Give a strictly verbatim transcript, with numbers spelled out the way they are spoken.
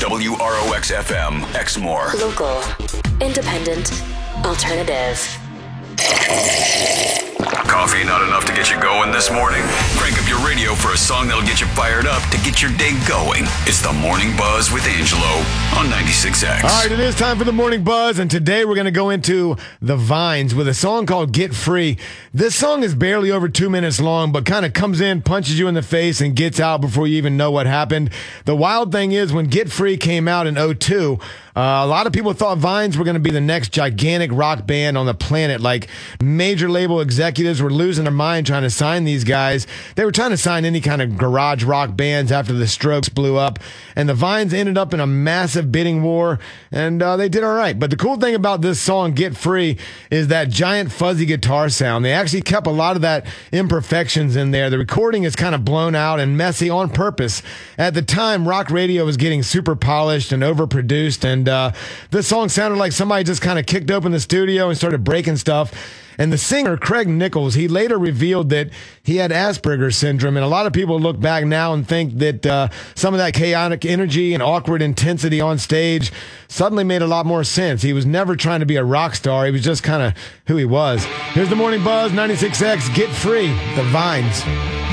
W R O X F M, Exmoor. Local, independent, alternative. Coffee not enough to get you going this morning? Crank up your radio for a song that'll get you fired up to get your day going. It's the Morning Buzz with Angelo on ninety-six X. All right, it is time for the Morning Buzz, and today we're going to go into the Vines with a song called Get Free. This song is barely over two minutes long, but kind of comes in, punches you in the face, and gets out before you even know what happened. The wild thing is, when Get Free came out in oh two, Uh, a lot of people thought Vines were going to be the next gigantic rock band on the planet. Like, major label executives were losing their mind trying to sign these guys. They were trying to sign any kind of garage rock bands after the Strokes blew up. And the Vines ended up in a massive bidding war, and uh, they did all right. But the cool thing about this song, Get Free, is that giant fuzzy guitar sound. They actually kept a lot of that imperfections in there. The recording is kind of blown out and messy on purpose. At the time, rock radio was getting super polished and overproduced, and And uh, this song sounded like somebody just kind of kicked open the studio and started breaking stuff. And the singer, Craig Nichols, he later revealed that he had Asperger's syndrome. And a lot of people look back now and think that uh, some of that chaotic energy and awkward intensity on stage suddenly made a lot more sense. He was never trying to be a rock star. He was just kind of who he was. Here's the Morning Buzz, ninety-six X, Get Free, the Vines.